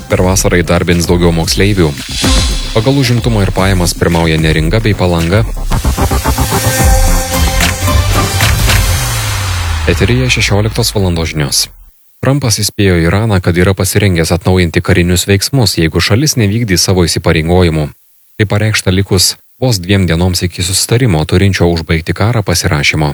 Per vasarą įdarbins daugiau moksleivių. Pagal užimtumą ir pajamas pirmauja Neringa bei Palanga. Eteryje 16 valandos žinios. Trumpas įspėjo Iraną, kad yra pasirengęs atnaujinti karinius veiksmus, jeigu šalis nevykdys savo įsipareigojimų. Tai pareikšta likus vos 2 dienoms iki susitarimo turinčio užbaigti karą pasirašymo.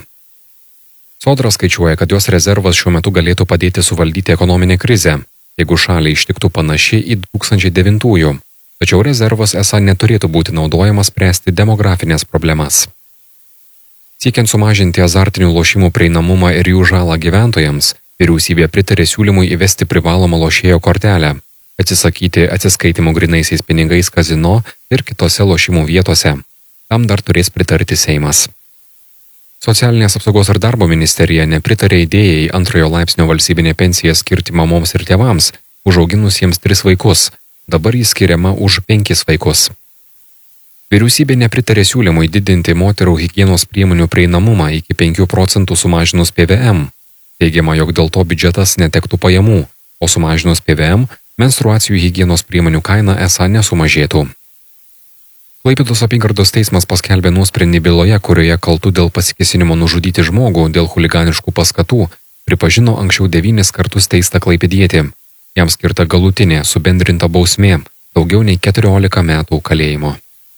Sodra skaičiuoja, kad jos rezervas šiuo metu galėtų padėti suvaldyti ekonominę krizę, jeigu šaliai ištiktų panaši į 2009-ųjų, tačiau rezervas esą neturėtų būti naudojamas spręsti demografinės problemas. Siekiant sumažinti azartinių lošimų prieinamumą ir jų žalą gyventojams, vyriausybė pritarė siūlymui įvesti privalomą lošėjo kortelę, atsisakyti atsiskaitimų grynaisiais pinigais kazino ir kitose lošimų vietose. Tam dar turės pritarti Seimas. Socialinės apsaugos ir darbo ministerija nepritarė idėjai 2 laipsnio valstybinę pensiją skirti mamoms ir tėvams, užauginusiems 3 vaikus, dabar jis skiriama už 5 vaikus. Vyriausybė nepritarė siūlymui didinti moterų higienos priemonių prieinamumą iki 5% sumažinus PVM. Teigiama, jog dėl to biudžetas netektų pajamų, o sumažinus PVM menstruacijų higienos priemonių kaina esą nesumažėtų. Klaipėdos apygardos teismas paskelbė nuosprendį byloje, kurioje kaltų dėl pasikėsinimo nužudyti žmogų dėl chuliganiškų paskatų pripažino anksčiau 9 kartus teistą klaipėdietį. Jam skirta galutinė subendrinta bausmė daugiau nei 14 metų kalėjimo.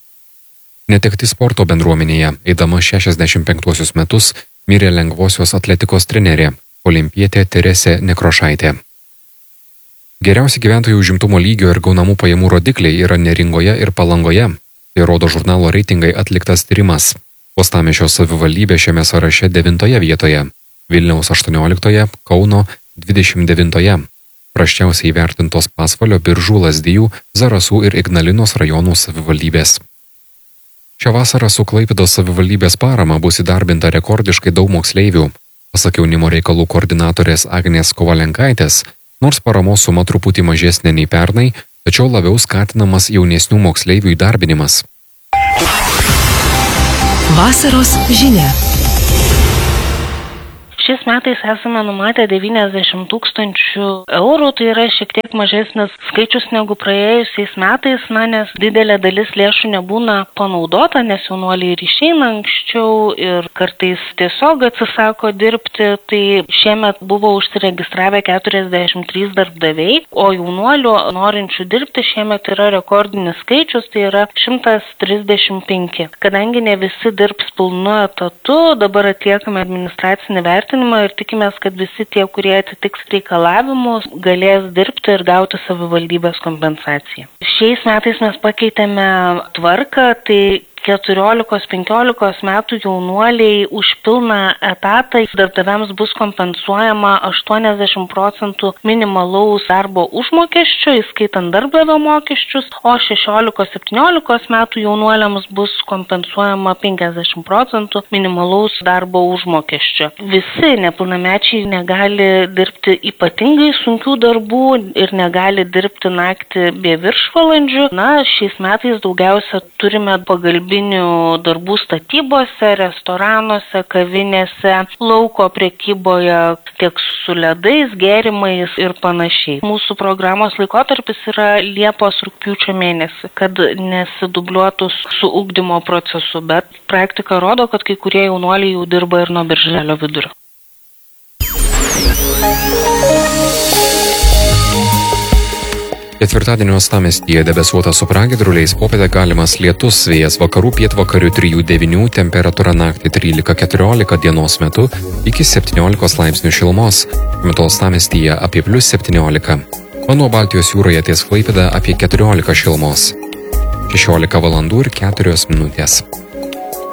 Netekti sporto bendruomenėje, eidama 65 metus, mirė lengvosios atletikos trenerė, olimpietė Teresė Nekrošaitė. Geriausi gyventojų užimtumo lygio ir gaunamų pajamų rodikliai yra Neringoje ir Palangoje. Tai rodo žurnalo Reitingai atliktas tyrimas. Uostamiesčio savivaldybė šiame sąraše 9 vietoje, Vilniaus 18, Kauno 29. Prasčiausiai įvertintos Pasvalio, Biržų, Lazdijų, Zarasų ir Ignalinos rajonų savivaldybės. Šią vasarą su Klaipėdos savivaldybės parama bus įdarbinta rekordiškai daug moksleivių, pasak jaunimo reikalų koordinatorės Agnės Kovalenkaitės, nors paramos suma truputį mažesnė nei pernai, tačiau labiau skatinamas jaunesnių moksleivių įdarbinimas. Vasaros žinia. Šiais metais esame numatę 90 000 eurų, tai yra šiek tiek mažesnis skaičius negu praėjusiais metais, nes didelė dalis lėšų nebūna panaudota, nes jaunuoliai ir išeina anksčiau ir kartais tiesiog atsisako dirbti, tai šiemet buvo užsiregistravę 43 darbdaviai, o jaunuolių norinčių dirbti šiemet yra rekordinis skaičius, tai yra 135. Kadangi ne visi dirbs pilnu etatu, dabar atliekame administracinį vertinimą ir tikimės, kad visi tie, kurie atitiks reikalavimus, galės dirbti ir gauti savivaldybės kompensaciją. Šiais metais mes pakeitėme tvarką, tai 14-15 metų jaunuoliai už pilną etatą darbdaviams bus kompensuojama 80% minimalaus darbo užmokesčio, įskaitant darbdavio mokesčius, o 16-17 metų jaunuoliams bus kompensuojama 50% minimalaus darbo užmokesčio. Visi nepilnamečiai negali dirbti ypatingai sunkių darbų ir negali dirbti naktį be viršvalandžių. Šiais metais daugiausia turime pagalbinių darbų statybose, restoranuose, kavinėse, lauko prekyboje, tiek su ledais, gėrimais ir panašiai. Mūsų programos laikotarpis yra Liepos-rugpjūčio mėnesį, kad nesidubliuotų su ugdymo procesu, bet praktika rodo, kad kai kurie jaunuoliai jau dirba ir nuo birželio vidurio. Ketvirtadienio uostamiestyje debesuota su pragiedruliais, popietę galimas lietus, vėjas vakarų pietvakarių 3-9, temperatūra naktį 13-14, dienos metu iki 17 laipsnių šilumos, metu uostamiestyje apie +17. Nuo Baltijos jūroje ties Klaipėda apie 14 šilumos. 16 valandų ir 4 minutės.